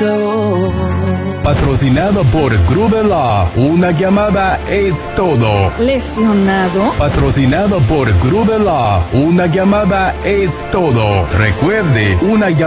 acabó. Patrocinado por Grubelaw. Una llamada es todo. ¿Lesionado? Patrocinado por Grubelaw. Una llamada es todo. Recuerde, una llamada